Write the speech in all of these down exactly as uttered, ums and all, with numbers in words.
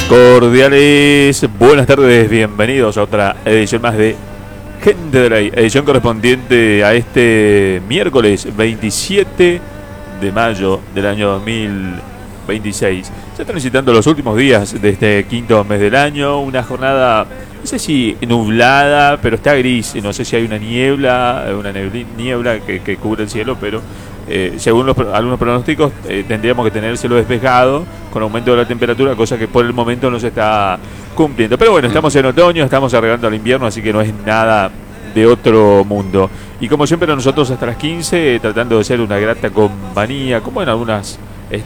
Cordiales, buenas tardes, bienvenidos a otra edición más de Gente de Ley, edición correspondiente a este miércoles veintisiete de mayo del año dos mil veintiséis. Ya transitando los últimos días de este quinto mes del año, una jornada, no sé si nublada, pero está gris, no sé si hay una niebla, una niebla que, que cubre el cielo, pero eh, según los, algunos pronósticos eh, tendríamos que tener el cielo despejado con aumento de la temperatura, cosa que por el momento no se está cumpliendo. Pero bueno, estamos en otoño, estamos arreglando al invierno, así que no es nada de otro mundo. Y como siempre nosotros hasta las quince, tratando de ser una grata compañía, como en algunas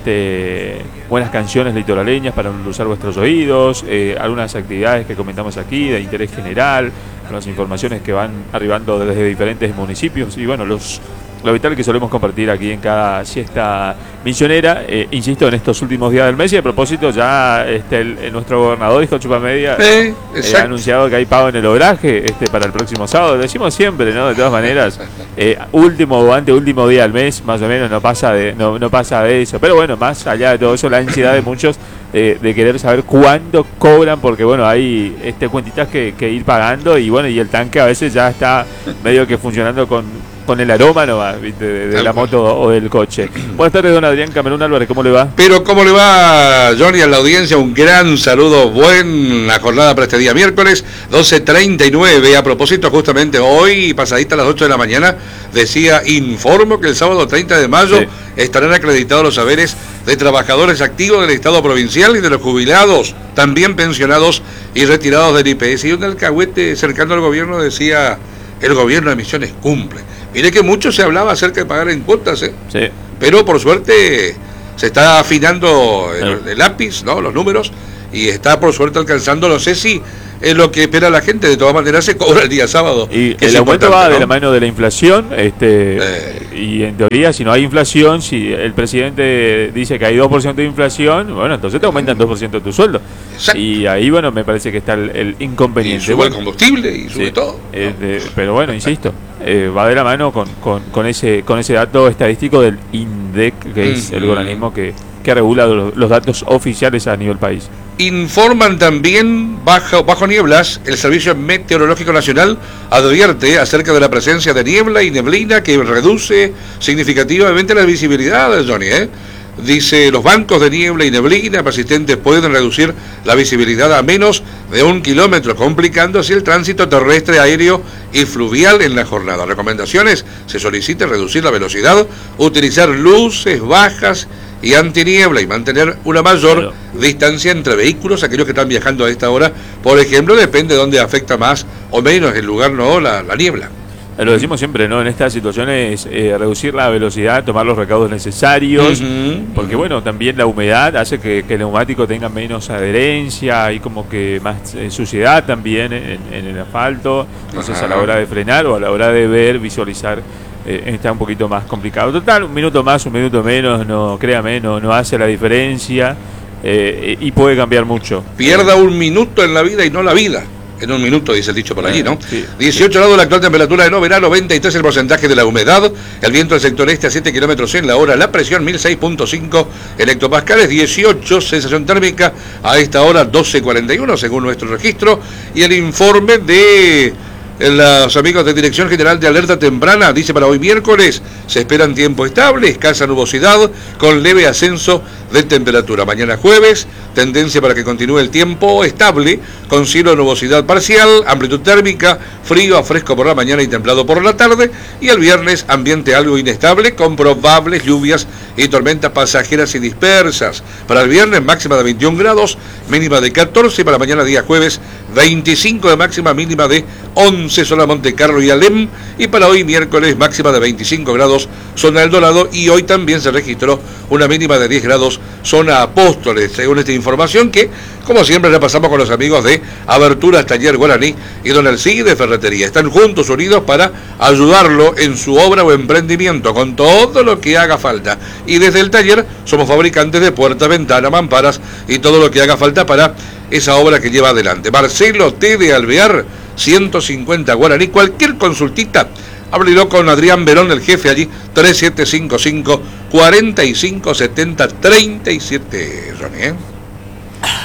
este, buenas canciones litoraleñas para endulzar vuestros oídos, eh, algunas actividades que comentamos aquí de interés general, las informaciones que van arribando desde diferentes municipios y bueno, los lo vital que solemos compartir aquí en cada siesta misionera, eh, insisto, en estos últimos días del mes. Y a propósito, ya este, el, el, nuestro gobernador, Hijo Chupamedia, eh, eh, ha anunciado que hay pago en el obraje este, para el próximo sábado. Lo decimos siempre, ¿no? De todas maneras, eh, último o anteúltimo día del mes, más o menos, no pasa de no, no pasa de eso. Pero bueno, más allá de todo eso, la ansiedad de muchos eh, de querer saber cuándo cobran, porque bueno, hay este, cuentitas que, que ir pagando y bueno, y el tanque a veces ya está medio que funcionando con con el aroma nomás, ¿viste? De, de la moto o del coche. Buenas tardes, don Adrián Camerún Álvarez, ¿cómo le va? Pero ¿cómo le va, Johnny, a la audiencia? Un gran saludo, buena jornada para este día miércoles, doce treinta y nueve. A propósito, justamente hoy, pasadita a las ocho de la mañana, decía, informo que el sábado treinta de mayo sí. estarán acreditados los saberes de trabajadores activos del Estado provincial y de los jubilados, también pensionados y retirados del I P S. Y un alcahuete cercano al gobierno decía, el gobierno de Misiones cumple. Mire que mucho se hablaba acerca de pagar en cuotas, ¿eh? Sí. Pero por suerte se está afinando el, el lápiz, ¿no? Los números, y está por suerte alcanzando, no sé si es lo que espera la gente, de todas maneras se cobra el día sábado. Y el aumento va, ¿no?, de la mano de la inflación, este eh. y en teoría si no hay inflación, si el presidente dice que hay dos por ciento de inflación, bueno, entonces te aumentan dos por ciento tu sueldo. Exacto. Y ahí, bueno, me parece que está el, el inconveniente. Y sube bueno, el combustible y sube sí, todo. Eh, de, pero bueno, insisto, eh, va de la mano con, con, con, ese, con ese dato estadístico del INDEC, que es mm-hmm. el organismo que, que regula los, los datos oficiales a nivel país. Informan también, bajo, bajo nieblas, el Servicio Meteorológico Nacional advierte acerca de la presencia de niebla y neblina que reduce significativamente la visibilidad, Johnny, ¿eh? Dice, los bancos de niebla y neblina persistentes pueden reducir la visibilidad a menos de un kilómetro, complicando así el tránsito terrestre, aéreo y fluvial en la jornada. Recomendaciones, se solicita reducir la velocidad, utilizar luces bajas y antiniebla y mantener una mayor claro. distancia entre vehículos, aquellos que están viajando a esta hora, por ejemplo, depende de dónde afecta más o menos el lugar, no, la, la niebla. Lo decimos siempre, ¿no? En estas situaciones, eh, reducir la velocidad, tomar los recaudos necesarios, uh-huh. porque bueno, también la humedad hace que, que el neumático tenga menos adherencia y como que más eh, suciedad también en, en el asfalto. Entonces uh-huh. a la hora de frenar o a la hora de ver, visualizar, eh, está un poquito más complicado. Total, un minuto más, un minuto menos, no, créame, no, no hace la diferencia eh, y puede cambiar mucho. Pierda un minuto en la vida y no la vida. En un minuto, dice el dicho por allí, ¿no? Sí, dieciocho sí. grados la actual temperatura de novena, noventa y tres el porcentaje de la humedad, el viento del sector este a siete kilómetros en la hora, la presión mil seis punto cinco hectopascales, dieciocho, sensación térmica a esta hora doce cuarenta y uno según nuestro registro, y el informe de los amigos de Dirección General de Alerta Temprana dice para hoy miércoles se esperan tiempo estable, escasa nubosidad con leve ascenso de temperatura. Mañana jueves, tendencia para que continúe el tiempo estable con cielo de nubosidad parcial, amplitud térmica, frío a fresco por la mañana y templado por la tarde. Y el viernes, ambiente algo inestable con probables lluvias y tormentas pasajeras y dispersas. Para el viernes, máxima de veintiún grados, mínima de catorce. Para mañana, día jueves, veinticinco de máxima, mínima de once, zona Monte Carlo y Alem. Y para hoy miércoles, máxima de veinticinco grados, zona El Dorado. Y hoy también se registró una mínima de diez grados, zona Apóstoles, según esta información que, como siempre, repasamos con los amigos de Aberturas Taller Guaraní y Don Elcí de Ferretería. Están juntos, unidos para ayudarlo en su obra o emprendimiento con todo lo que haga falta. Y desde el taller somos fabricantes de puerta, ventana, mamparas y todo lo que haga falta para esa obra que lleva adelante. Marcelo T. de Alvear, ciento cincuenta Guaraní. Cualquier consultita, háblelo con Adrián Verón, el jefe allí, tres siete cinco cinco, cuatro cinco siete cero, tres siete, Ronnie, ¿eh?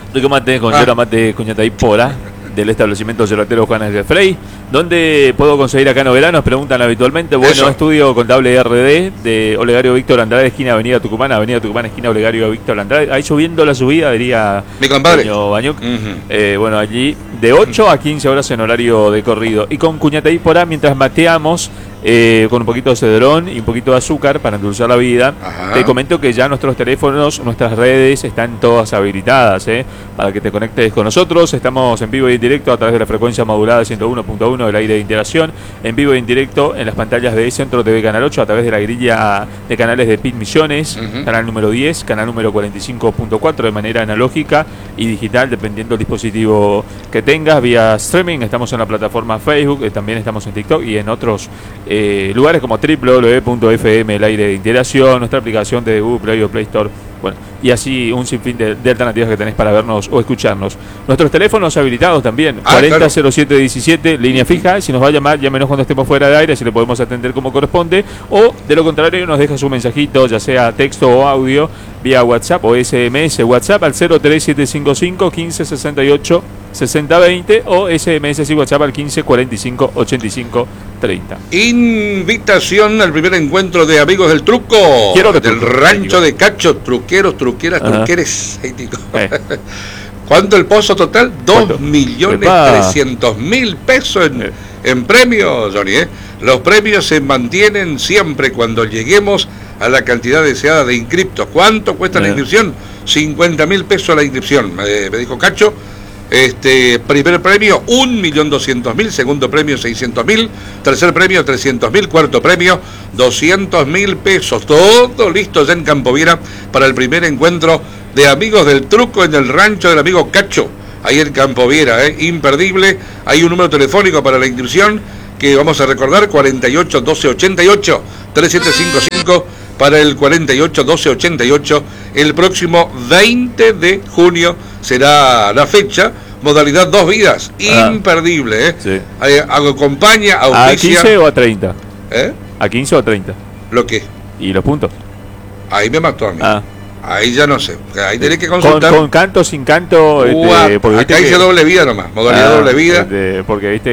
Rico mate con Ah. yerba mate Cuñata y Pora, del establecimiento cervecero Juan Ángel Frey. ¿Dónde puedo conseguir acá Novelá? Nos preguntan habitualmente. Bueno, Eso. estudio contable R D de Olegario Víctor Andrade, esquina Avenida Tucumán, Avenida Tucumán, esquina Olegario Víctor Andrade. Ahí subiendo la subida, diría Mi compadre. Toño Bañuc. Ujú. Eh, bueno, allí de ocho a quince horas en horario de corrido. Y con Cuñata y Pora, mientras mateamos, eh, con un poquito de cedrón y un poquito de azúcar para endulzar la vida. Ajá. Te comento que ya nuestros teléfonos, nuestras redes están todas habilitadas, ¿eh? Para que te conectes con nosotros. Estamos en vivo y en directo a través de la frecuencia modulada ciento uno punto uno del aire de interacción, en vivo y en directo en las pantallas de Centro T V Canal ocho a través de la grilla de canales de Pit Misiones, Ujú. canal número diez, canal número cuarenta y cinco punto cuatro de manera analógica y digital dependiendo del dispositivo que tengas, vía streaming. Estamos en la plataforma Facebook, eh, también estamos en TikTok y en otros eh, lugares como doble u doble u doble u punto f m el aire de interacción, nuestra aplicación de Google Play o Play Store. Bueno, y así un sinfín de, de alternativas que tenés para vernos o escucharnos. Nuestros teléfonos habilitados también, Ah, cuarenta claro. cero siete diecisiete, línea fija. Si nos va a llamar, llámenos cuando estemos fuera de aire, si le podemos atender como corresponde. O de lo contrario, nos deja su mensajito, ya sea texto o audio, vía WhatsApp o S M S. WhatsApp al cero tres siete cinco cinco, quince sesenta y ocho, sesenta veinte o S M S y WhatsApp al quince cuarenta y cinco, ochenta y cinco treinta. Invitación al primer encuentro de Amigos del Truco. Quiero que del truco, rancho de Cacho, truqueros, truqueras, Ajá. truqueres. Ay, digo. Eh. ¿Cuánto el pozo total? Dos ¿Cuánto? millones Epa. trescientos mil pesos en, Eh. en premios, Johnny. ¿eh? Los premios se mantienen siempre cuando lleguemos a la cantidad deseada de inscriptos. ¿Cuánto cuesta la Eh. inscripción? cincuenta mil pesos la inscripción, me, me dijo Cacho. Este primer premio un millón doscientos mil, segundo premio seiscientos mil, tercer premio trescientos mil, cuarto premio doscientos mil pesos. Todo listo ya en Campoviera para el primer encuentro de Amigos del Truco en el rancho del amigo Cacho, ahí en Campoviera, ¿eh? Imperdible. Hay un número telefónico para la inscripción que vamos a recordar, cuarenta y ocho doce ochenta y ocho, tres siete cinco cinco para el cuarenta y ocho doce ochenta y ocho. El próximo veinte de junio será la fecha, modalidad dos vidas, Ah. imperdible, ¿eh? Sí. Eh, acompaña, ¿A auspicia, quince o a treinta? ¿eh? ¿A quince o a treinta? Lo que, ¿Y los puntos? ahí me mató a mí, Ah. ahí ya no sé, ahí tenés que Con, consultar. con canto, sin canto, Ua, este, porque viste acá dice que- doble vida nomás, modalidad Ah, doble vida. este, porque viste,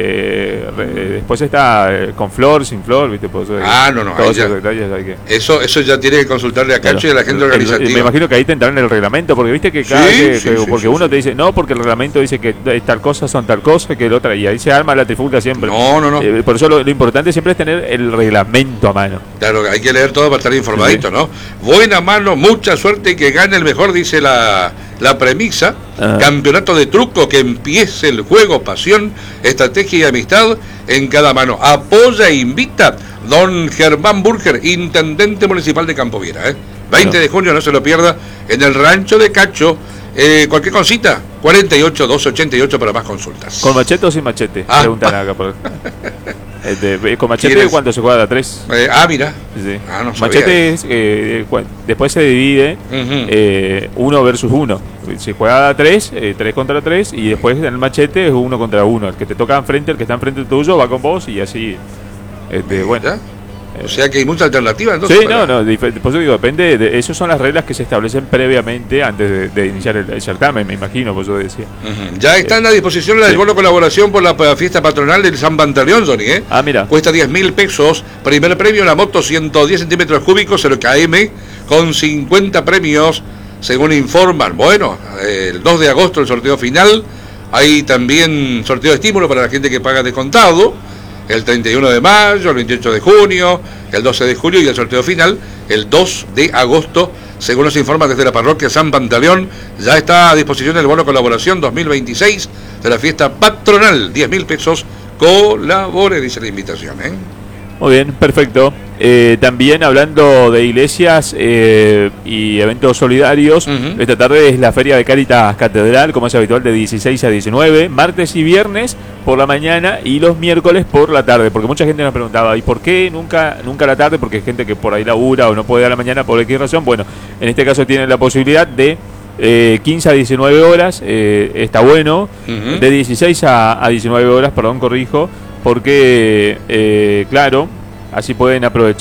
eh, re- después está eh, con flor, sin flor, viste, por eso hay- Ah, no, no, todos ahí ya. esos detalles hay que. Eso, eso ya tiene que consultarle a Cacho y a la gente El- el- organizativa. Me imagino que ahí te entrarán en el reglamento, porque viste que cada Sí, vez que, sí, que- sí, porque sí, uno sí. te dice, no, porque el reglamento dice que es tal cosa son tal cosa, que el otra, y ahí se arma la trifulca siempre. No, no, no. Eh, por eso lo, lo importante siempre es tener el reglamento a mano. Claro, hay que leer todo para estar informadito, Sí. ¿no? Buena mano, mucha suerte y que gane el mejor, dice la, la premisa. Ah. Campeonato de truco, que empiece el juego, pasión, estrategia y amistad en cada mano. Apoya e invita don Germán Burger, intendente municipal de Campoviera, ¿eh? veinte Bueno. de junio, no se lo pierda, en el rancho de Cacho. Eh, cualquier cosita, cuarenta y ocho doce ochenta y ocho para más consultas. ¿Con machete o sin machete? Ah. Preguntan acá. Por... Este, ¿con machete ¿Quieres? cuánto se juega de a tres? Eh, ah, mira. Sí. Ah, no sabía. Machete es, eh, cu- después se divide Ujú. eh, uno versus uno. Se juega a tres, eh, tres contra tres, y después en el machete es uno contra uno. El que te toca enfrente, el que está enfrente tuyo, va con vos y así. Este, bueno. ¿Ya? O sea que hay muchas alternativas, entonces. Sí, para- no, no, dif- por eso digo, depende, de, esas son las reglas que se establecen previamente antes de, de iniciar el, el certamen, me imagino, por eso decía. Ujú. Ya están a disposición la Sí. del bono colaboración por la pa- fiesta patronal del San Pantaleón, Johnny, ¿eh? Ah, mira. Cuesta diez mil pesos. Primer premio, la moto ciento diez centímetros cúbicos, cero K M, con cincuenta premios, según informan. Bueno, eh, el dos de agosto el sorteo final. Hay también sorteo de estímulo para la gente que paga de contado. El treinta y uno de mayo, el veintiocho de junio, el doce de julio y el sorteo final el dos de agosto. Según nos informa desde la parroquia San Pantaleón, ya está a disposición el bono colaboración dos mil veintiséis de la fiesta patronal. diez mil pesos. Colabore, dice la invitación, ¿eh? Muy bien, perfecto. Eh, también hablando de iglesias eh, y eventos solidarios, Ujú. esta tarde es la Feria de Cáritas Catedral, como es habitual, de dieciséis a diecinueve, martes y viernes por la mañana y los miércoles por la tarde, porque mucha gente nos preguntaba, ¿y por qué nunca nunca a la tarde? Porque hay gente que por ahí labura o no puede a la mañana por cualquier razón. Bueno, en este caso tienen la posibilidad de eh, quince a diecinueve horas, eh, está bueno, Ujú. de dieciséis a, a diecinueve horas, perdón, corrijo, porque, eh, claro, así pueden aprovechar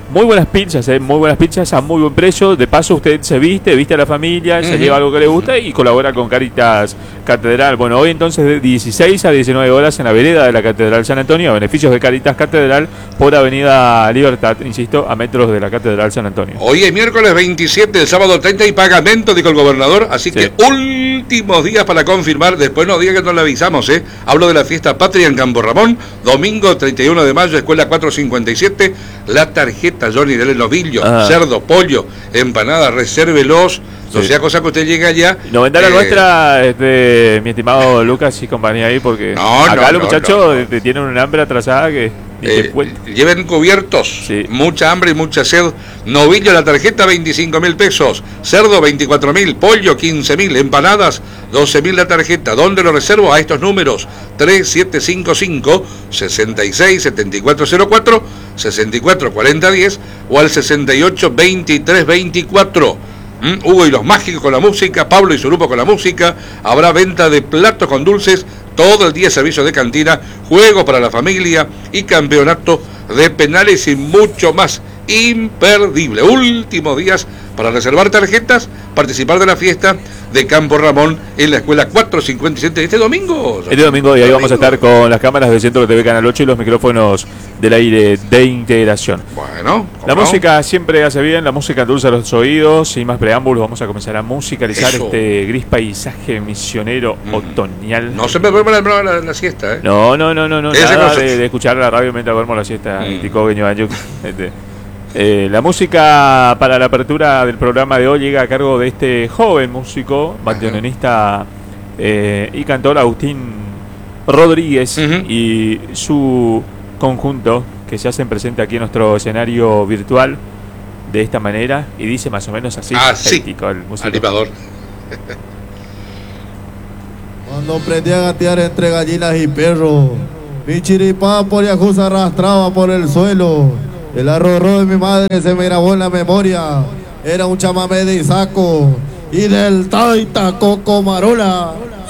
muy buenas pizzas, ¿eh? Muy buenas pizzas a muy buen precio. De paso usted se viste, viste a la familia, uh-huh. se lleva algo que le gusta y colabora con Cáritas Catedral. Bueno, hoy entonces de dieciséis a diecinueve horas en la vereda de la Catedral San Antonio, beneficios de Cáritas Catedral por Avenida Libertad, insisto, a metros de la Catedral San Antonio. Hoy es miércoles veintisiete, el sábado treinta y pagamento, dijo el gobernador, así sí. que últimos días para confirmar, después no diga que no le avisamos, ¿eh? Hablo de la fiesta patria en Campo Ramón, domingo treinta y uno de mayo, escuela cuatrocientos cincuenta y siete, la tarjeta Johnny del novillo, ah. cerdo, pollo, empanada, resérvelos, sí. no sea cosa que usted llegue allá. Novedad la eh, nuestra, este, mi estimado Lucas y compañía ahí, porque no, acá no, los no, muchachos no, no. tienen un hambre atrasada que... Eh, lleven cubiertos, sí. mucha hambre y mucha sed. Novillo la tarjeta veinticinco mil pesos, cerdo veinticuatro mil, pollo quince mil, empanadas doce mil la tarjeta. ¿Dónde lo reservo? A estos números: tres siete cinco cinco, seis seis siete cuatro cero cuatro, seis cuatro cuatro cero diez o al sesenta y ocho veintitrés veinticuatro. ¿Mm? Hugo y los mágicos con la música, Pablo y su grupo con la música. Habrá venta de platos con dulces todo el día, servicio de cantina, juegos para la familia y campeonato de penales y mucho más. Imperdible. Últimos días para reservar tarjetas, participar de la fiesta de Campo Ramón en la escuela cuatrocientos cincuenta y siete este domingo. Este domingo y ahí vamos a estar con las cámaras del Centro T V Canal ocho y los micrófonos del aire de integración. Bueno, la no? música siempre hace bien, la música endulza los oídos. Sin más preámbulos, vamos a comenzar a musicalizar Eso. este gris paisaje misionero mm. otoñal. No se me duerme la, la, la siesta, ¿eh? No, no, no, no, no nada de, de escuchar la radio mientras duermo la siesta. Mm. Este, Eh, la música para la apertura del programa de hoy llega a cargo de este joven músico, bandoneonista eh, y cantor Agustín Rodríguez uh-huh. y su conjunto que se hacen presente aquí en nuestro escenario virtual de esta manera y dice más o menos así. Ah, sí, el músico. Animador. Cuando aprendí a gatear entre gallinas y perros, mi chiripá por Yacuza arrastraba por el suelo. El arrorró de mi madre se me grabó en la memoria. Era un chamamé de Isaco y del Taita Coco Marola.